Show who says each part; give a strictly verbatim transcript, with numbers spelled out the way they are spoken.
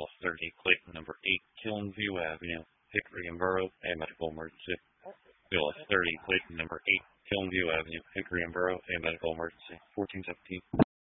Speaker 1: Willis thirty, Clayton number eight, Killenview Avenue, Hickory and Borough, a medical emergency. Willis thirty, Clayton number eight, Killenview Avenue, Hickory and Borough, a medical emergency. fourteen seventeen.